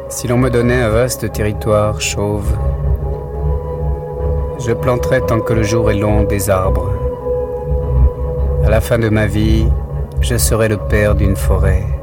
Si l'on me donnait un vaste territoire chauve, je planterais tant que le jour est long des arbres. À la fin de ma vie, je serai le père d'une forêt.